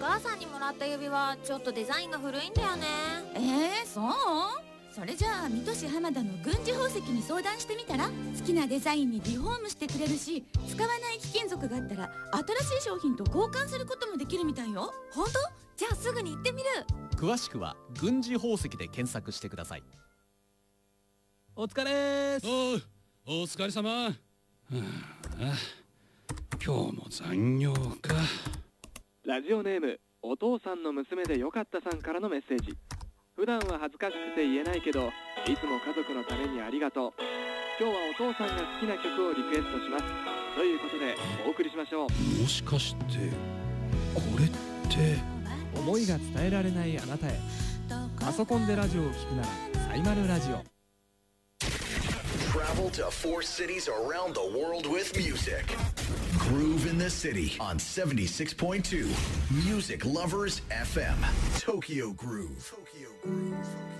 母さんにもらった指輪ちょっとデザインが古いんだよね。 そう？それじゃあ水戸市浜田の軍事宝石に相談してみたら？好きなデザインにリフォームしてくれるし、使わない貴金属があったら新しい商品と交換することもできるみたいよ。 本当？じゃあすぐに行ってみる。 詳しくは軍事宝石で検索してください。 お疲れーす。 お疲れ様。今日も残業か。 ラジオネームお父さんの娘でよかったさんからのメッセージ。普段は恥ずかしくて言えないけど、いつも家族のためにありがとう。今日はお父さんが好きな曲をリクエストします。ということでお送りしましょう。 もしかしてこれって思いが伝えられないあなたへ。パソコンでラジオを聞くならサイマルラジオ。 Travel to 4 cities around the world with music. Groove in the City on 76.2 Music Lovers FM. Tokyo Groove.